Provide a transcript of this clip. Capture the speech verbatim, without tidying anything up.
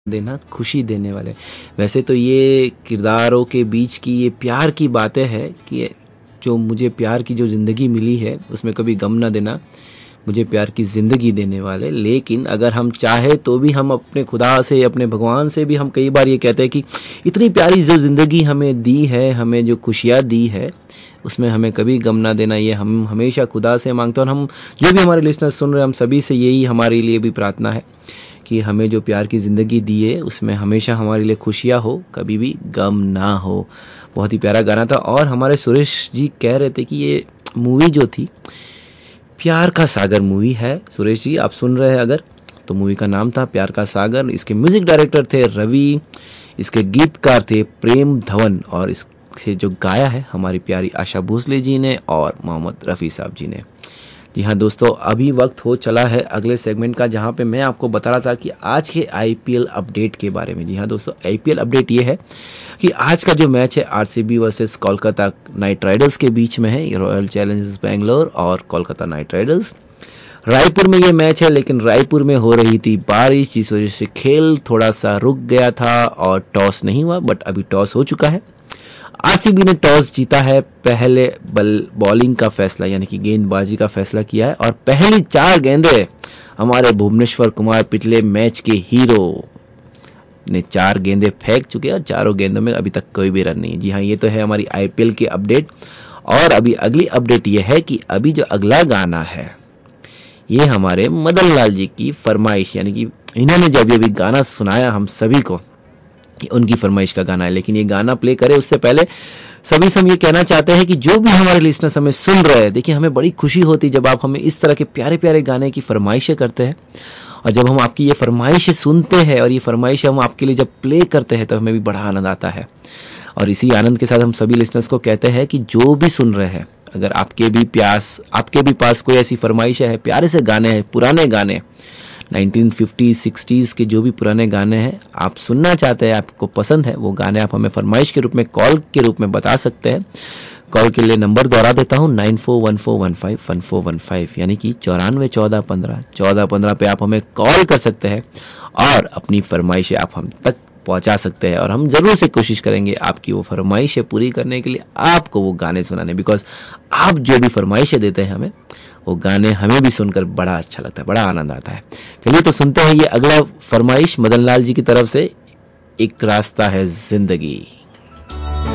देना खुशी देने वाले। वैसे तो ये किरदारों के बीच की ये प्यार की बातें है कि जो मुझे प्यार की जो ज़िंदगी मिली है उसमें कभी गम ना देना, मुझे प्यार की ज़िंदगी देने वाले। लेकिन अगर हम चाहे तो भी हम अपने खुदा से, अपने भगवान से भी हम कई बार ये कहते हैं कि इतनी प्यारी जो ज़िंदगी हमें दी है, हमें जो खुशियाँ दी है, उसमें हमें कभी गम ना देना। ये हम हमेशा खुदा से मांगते हैं और हम जो भी हमारे लिसनर्स सुन रहे हैं, हम सभी से यही हमारे लिए भी प्रार्थना है कि हमें जो प्यार की ज़िंदगी दी है उसमें हमेशा हमारे लिए खुशियाँ हो, कभी भी गम ना हो। बहुत ही प्यारा गाना था। और हमारे सुरेश जी कह रहे थे कि ये मूवी जो थी प्यार का सागर मूवी है। सुरेश जी आप सुन रहे हैं अगर, तो मूवी का नाम था प्यार का सागर। इसके म्यूज़िक डायरेक्टर थे रवि, इसके गीतकार थे प्रेम धवन और इससे जो गाया है हमारी प्यारी आशा भोसले जी ने और मोहम्मद रफ़ी साहब जी ने। जी हाँ दोस्तों, अभी वक्त हो चला है अगले सेगमेंट का, जहाँ पे मैं आपको बता रहा था कि आज के आईपीएल अपडेट के बारे में। जी हाँ दोस्तों, आईपीएल अपडेट ये है कि आज का जो मैच है RCB versus Kolkata night Riders के बीच में है। रॉयल चैलेंजर्स बेंगलोर और कोलकाता नाइट राइडर्स। रायपुर में ये मैच है, लेकिन रायपुर में हो रही थी बारिश, जिस वजह से खेल थोड़ा सा रुक गया था और टॉस नहीं हुआ, बट अभी टॉस हो चुका है। आरसीबी ने टॉस जीता है, पहले बल बॉलिंग का फैसला यानी कि गेंदबाजी का फैसला किया है और पहली चार गेंदें हमारे भुवनेश्वर कुमार पिछले मैच के हीरो ने चार गेंदें फेंक चुके हैं और चारों गेंदों में अभी तक कोई भी रन नहीं। जी हाँ, ये तो है हमारी आईपीएल की अपडेट। और अभी अगली अपडेट ये है कि अभी जो अगला गाना है ये हमारे मदन लाल जी की फरमाइश, यानी कि इन्होंने जब अभी गाना सुनाया हम सभी को, उनकी फरमाइश का गाना है। लेकिन ये गाना प्ले करे उससे पहले सभी से हम ये कहना चाहते हैं कि जो भी हमारे लिसनर्स हमें सुन रहे हैं, देखिए हमें बड़ी खुशी होती है जब आप हमें इस तरह के प्यारे प्यारे गाने की फरमाइशें करते हैं। और जब हम आपकी ये फरमाइशें सुनते हैं और ये फरमाइशें हम आपके लिए जब प्ले करते हैं तो हमें भी बड़ा आनंद आता है। और इसी आनंद के साथ हम सभी लिसनर्स को कहते हैं कि जो भी सुन रहे हैं, अगर आपके भी प्यास आपके भी पास कोई ऐसी फरमाइशें है, प्यारे से गाने हैं, पुराने गाने नाइनटीन फिफ्टीज़ सिक्सटीज़ के जो भी पुराने गाने हैं आप सुनना चाहते हैं, आपको पसंद है, वो गाने आप हमें फरमाइश के रूप में, कॉल के रूप में बता सकते हैं। कॉल के लिए नंबर दोहरा देता हूँ, nine four one four one five one four one five, यानी कि चौरानवे चौदह पंद्रह चौदह पंद्रह पे आप हमें कॉल कर सकते हैं और अपनी फरमाइशें आप हम तक पहुंचा सकते हैं। और हम ज़रूर से कोशिश करेंगे आपकी वो फरमाइशें पूरी करने के लिए, आपको वो गाने सुनाने, बिकॉज आप जो भी फरमाइशें देते हैं हमें, वो गाने हमें भी सुनकर बड़ा अच्छा लगता है, बड़ा आनंद आता है। चलिए तो सुनते हैं ये अगला फरमाइश मदन लाल जी की तरफ से, एक रास्ता है जिंदगी।